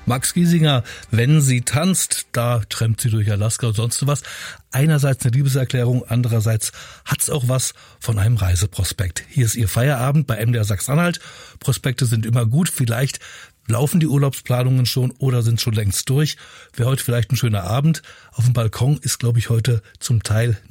Max Giesinger, wenn sie tanzt, da trampt sie durch Alaska und sonst was. Einerseits eine Liebeserklärung, andererseits hat's auch was von einem Reiseprospekt. Hier ist ihr Feierabend bei MDR Sachsen-Anhalt. Prospekte sind immer gut, vielleicht laufen die Urlaubsplanungen schon oder sind schon längst durch. Wäre heute vielleicht ein schöner Abend. Auf dem Balkon ist, glaube ich, heute zum Teil